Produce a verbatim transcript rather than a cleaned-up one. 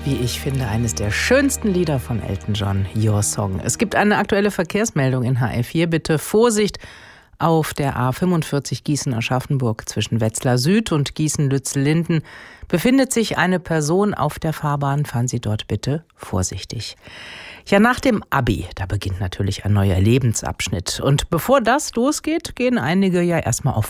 wie ich finde, eines der schönsten Lieder von Elton John, Your Song. Es gibt eine aktuelle Verkehrsmeldung in H R vier. Bitte Vorsicht auf der A fünfundvierzig Gießen-Aschaffenburg zwischen Wetzlar Süd und Gießen-Lützel-Linden. Befindet sich eine Person auf der Fahrbahn, fahren Sie dort bitte vorsichtig. Ja, nach dem Abi, da beginnt natürlich ein neuer Lebensabschnitt. Und bevor das losgeht, gehen einige ja erstmal auf